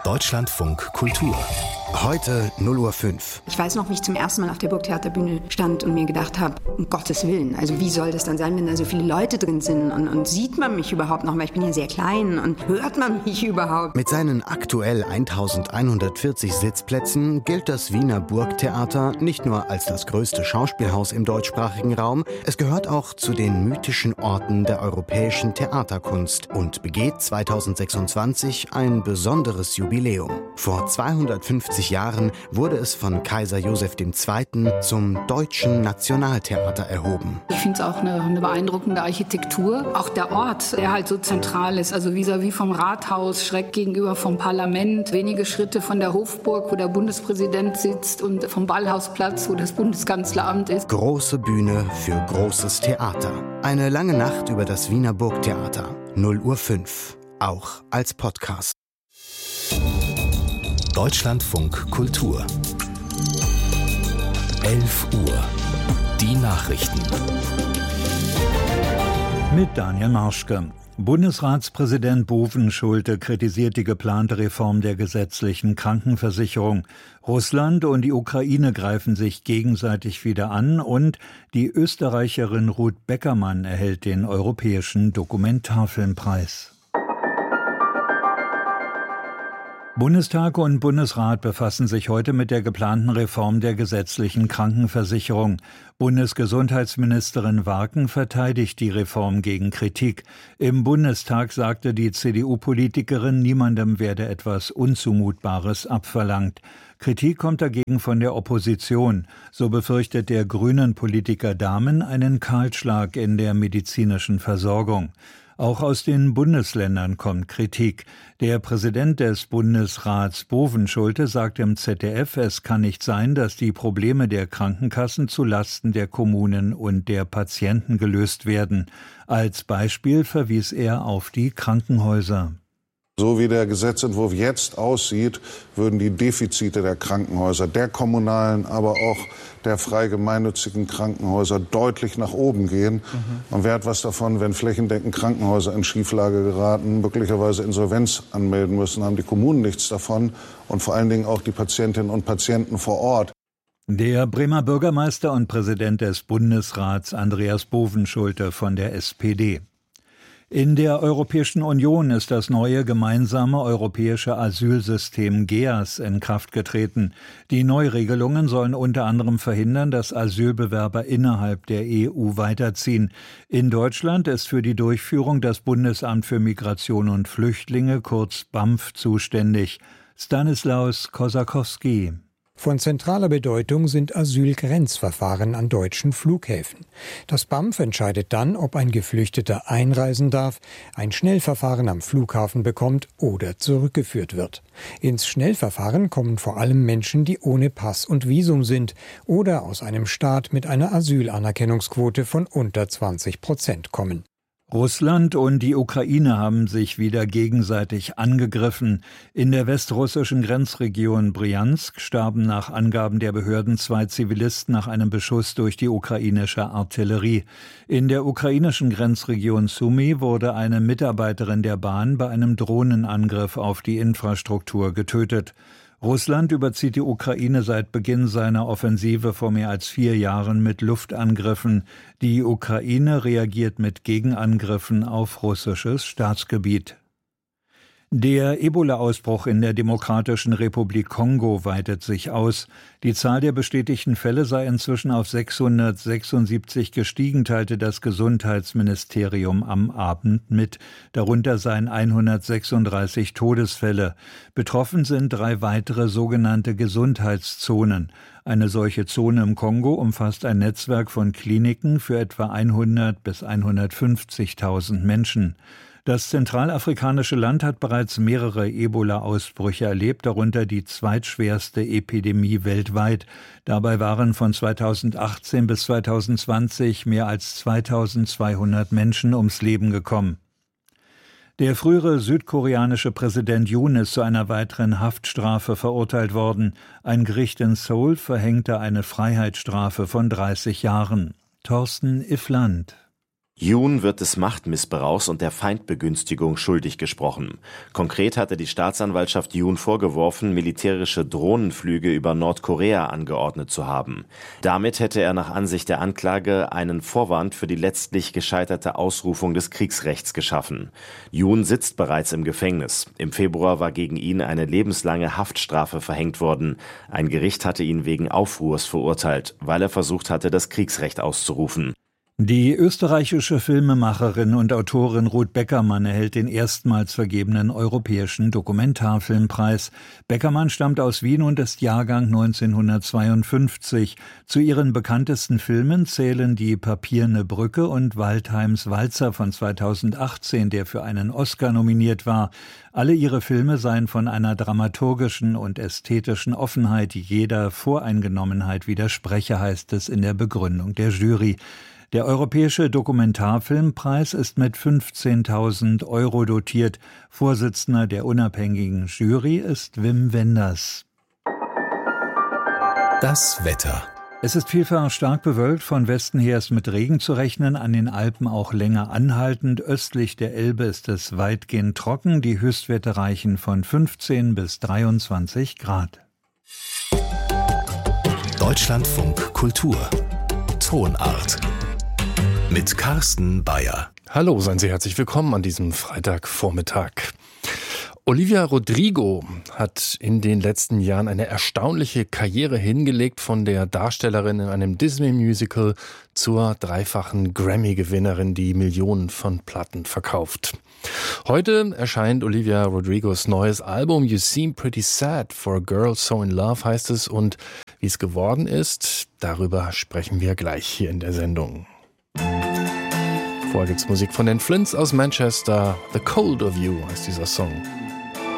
Deutschlandfunk Kultur. Heute 0:05 Uhr. Ich weiß noch, wie ich zum ersten Mal auf der Burgtheaterbühne stand und mir gedacht habe, um Gottes Willen, also wie soll das dann sein, wenn da so viele Leute drin sind und sieht man mich überhaupt noch, weil ich bin ja sehr klein und hört man mich überhaupt? Mit seinen aktuell 1140 Sitzplätzen gilt das Wiener Burgtheater nicht nur als das größte Schauspielhaus im deutschsprachigen Raum, es gehört auch zu den mythischen Orten der europäischen Theaterkunst und begeht 2026 ein besonderes Jubiläum. Vor 250 Jahren wurde es von Kaiser Joseph II. Zum Deutschen Nationaltheater erhoben. Ich finde es auch eine beeindruckende Architektur. Auch der Ort, der halt so zentral ist, also vis-à-vis vom Rathaus, schräg gegenüber vom Parlament, wenige Schritte von der Hofburg, wo der Bundespräsident sitzt, und vom Ballhausplatz, wo das Bundeskanzleramt ist. Große Bühne für großes Theater. Eine lange Nacht über das Wiener Burgtheater. 0:05 Uhr. Auch als Podcast. Deutschlandfunk Kultur. 11 Uhr. Die Nachrichten. Mit Daniel Marschke. Bundesratspräsident Bovenschulte kritisiert die geplante Reform der gesetzlichen Krankenversicherung. Russland und die Ukraine greifen sich gegenseitig wieder an und die Österreicherin Ruth Beckermann erhält den Europäischen Dokumentarfilmpreis. Bundestag und Bundesrat befassen sich heute mit der geplanten Reform der gesetzlichen Krankenversicherung. Bundesgesundheitsministerin Warken verteidigt die Reform gegen Kritik. Im Bundestag sagte die CDU-Politikerin, niemandem werde etwas Unzumutbares abverlangt. Kritik kommt dagegen von der Opposition. So befürchtet der Grünen-Politiker Dahmen einen Kahlschlag in der medizinischen Versorgung. Auch aus den Bundesländern kommt Kritik. Der Präsident des Bundesrats Bovenschulte sagt im ZDF, es kann nicht sein, dass die Probleme der Krankenkassen zu Lasten der Kommunen und der Patienten gelöst werden. Als Beispiel verwies er auf die Krankenhäuser. So wie der Gesetzentwurf jetzt aussieht, würden die Defizite der Krankenhäuser, der kommunalen, aber auch der frei gemeinnützigen Krankenhäuser deutlich nach oben gehen. Und wer hat was davon, wenn flächendeckend Krankenhäuser in Schieflage geraten, möglicherweise Insolvenz anmelden müssen, haben die Kommunen nichts davon und vor allen Dingen auch die Patientinnen und Patienten vor Ort. Der Bremer Bürgermeister und Präsident des Bundesrats Andreas Bovenschulte von der SPD. In der Europäischen Union ist das neue gemeinsame europäische Asylsystem GEAS in Kraft getreten. Die Neuregelungen sollen unter anderem verhindern, dass Asylbewerber innerhalb der EU weiterziehen. In Deutschland ist für die Durchführung das Bundesamt für Migration und Flüchtlinge, kurz BAMF, zuständig. Stanislaus Kosakowski. Von zentraler Bedeutung sind Asylgrenzverfahren an deutschen Flughäfen. Das BAMF entscheidet dann, ob ein Geflüchteter einreisen darf, ein Schnellverfahren am Flughafen bekommt oder zurückgeführt wird. Ins Schnellverfahren kommen vor allem Menschen, die ohne Pass und Visum sind oder aus einem Staat mit einer Asylanerkennungsquote von unter 20% kommen. Russland und die Ukraine haben sich wieder gegenseitig angegriffen. In der westrussischen Grenzregion Bryansk starben nach Angaben der Behörden 2 Zivilisten nach einem Beschuss durch die ukrainische Artillerie. In der ukrainischen Grenzregion Sumy wurde eine Mitarbeiterin der Bahn bei einem Drohnenangriff auf die Infrastruktur getötet. Russland überzieht die Ukraine seit Beginn seiner Offensive vor mehr als 4 Jahren mit Luftangriffen. Die Ukraine reagiert mit Gegenangriffen auf russisches Staatsgebiet. Der Ebola-Ausbruch in der Demokratischen Republik Kongo weitet sich aus. Die Zahl der bestätigten Fälle sei inzwischen auf 676 gestiegen, teilte das Gesundheitsministerium am Abend mit. Darunter seien 136 Todesfälle. Betroffen sind 3 weitere sogenannte Gesundheitszonen. Eine solche Zone im Kongo umfasst ein Netzwerk von Kliniken für etwa 100 bis 150.000 Menschen. Das zentralafrikanische Land hat bereits mehrere Ebola-Ausbrüche erlebt, darunter die zweitschwerste Epidemie weltweit. Dabei waren von 2018 bis 2020 mehr als 2200 Menschen ums Leben gekommen. Der frühere südkoreanische Präsident Yoon ist zu einer weiteren Haftstrafe verurteilt worden. Ein Gericht in Seoul verhängte eine Freiheitsstrafe von 30 Jahren. Thorsten Iffland. Yoon wird des Machtmissbrauchs und der Feindbegünstigung schuldig gesprochen. Konkret hatte die Staatsanwaltschaft Yoon vorgeworfen, militärische Drohnenflüge über Nordkorea angeordnet zu haben. Damit hätte er nach Ansicht der Anklage einen Vorwand für die letztlich gescheiterte Ausrufung des Kriegsrechts geschaffen. Yoon sitzt bereits im Gefängnis. Im Februar war gegen ihn eine lebenslange Haftstrafe verhängt worden. Ein Gericht hatte ihn wegen Aufruhrs verurteilt, weil er versucht hatte, das Kriegsrecht auszurufen. Die österreichische Filmemacherin und Autorin Ruth Beckermann erhält den erstmals vergebenen Europäischen Dokumentarfilmpreis. Beckermann stammt aus Wien und ist Jahrgang 1952. Zu ihren bekanntesten Filmen zählen Die Papierne Brücke und Waldheims Walzer von 2018, der für einen Oscar nominiert war. Alle ihre Filme seien von einer dramaturgischen und ästhetischen Offenheit, die jeder Voreingenommenheit widerspreche, heißt es in der Begründung der Jury. Der Europäische Dokumentarfilmpreis ist mit 15.000 € dotiert. Vorsitzender der unabhängigen Jury ist Wim Wenders. Das Wetter. Es ist vielfach stark bewölkt, von Westen her ist mit Regen zu rechnen, an den Alpen auch länger anhaltend. Östlich der Elbe ist es weitgehend trocken, die Höchstwerte reichen von 15 bis 23 Grad. Deutschlandfunk Kultur. Tonart. Mit Carsten Bayer. Hallo, seien Sie herzlich willkommen an diesem Freitagvormittag. Olivia Rodrigo hat in den letzten Jahren eine erstaunliche Karriere hingelegt, von der Darstellerin in einem Disney-Musical zur dreifachen Grammy-Gewinnerin, die Millionen von Platten verkauft. Heute erscheint Olivia Rodrigos neues Album You Seem Pretty Sad for a Girl So in Love heißt es, und wie es geworden ist, darüber sprechen wir gleich hier in der Sendung. Vorher gibt's Musik von den Flints aus Manchester. The Cold of You heißt dieser Song.